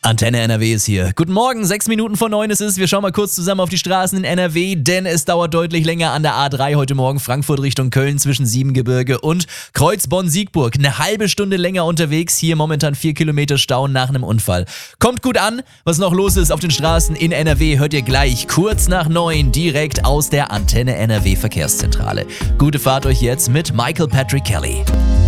Antenne NRW ist hier. Guten Morgen, 6 Minuten vor 9 ist es. Wir schauen mal kurz zusammen auf die Straßen in NRW, denn es dauert deutlich länger an der A3 heute Morgen Frankfurt Richtung Köln zwischen Siebengebirge und Kreuz-Bonn-Siegburg. Eine halbe Stunde länger unterwegs, hier momentan 4 Kilometer Stau nach einem Unfall. Kommt gut an, was noch los ist auf den Straßen in NRW, hört ihr gleich kurz nach 9 direkt aus der Antenne NRW Verkehrszentrale. Gute Fahrt euch jetzt mit Michael Patrick Kelly.